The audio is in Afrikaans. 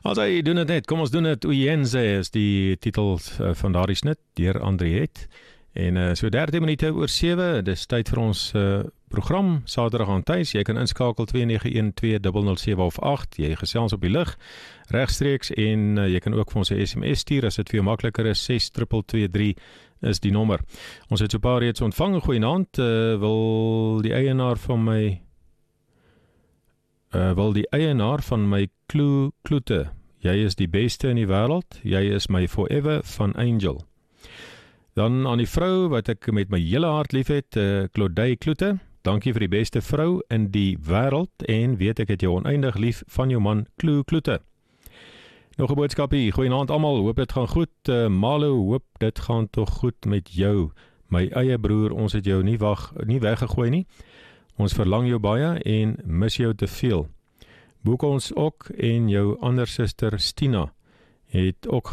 As hy doen het net, kom ons doen het Uyenze is die titel van daardie snit, deur Andriet. En so 13 minute oor 7, dis tyd vir ons program, Saterdag aan Thuis. Jy kan inskakel 2912007 of 8, jy gesels op die lug, regstreeks, en jy kan ook vir ons 'n SMS stuur, as dit vir jou makliker is, 62223 is die nommer. Ons het so 'n paar reeds ontvang, goeienaand, wil die eienaar van my kloete, jy is die beste in die wêreld, jy is my forever van Angel. Dan aan die vrou wat ek met my hele hart lief het, Claudie Kloete, dankie vir die beste vrou in die wêreld en weet ek het jou oneindig lief van jou man Kloete. Nog 'n boodskap hier, goeienaand almal, hoop dit gaan goed, Malo, hoop dit gaan tog goed met jou, my eie broer, ons het jou nie weggegooi nie, ons verlang jou baie en mis jou te veel. Boek ons ook en jou ander suster Stina het ook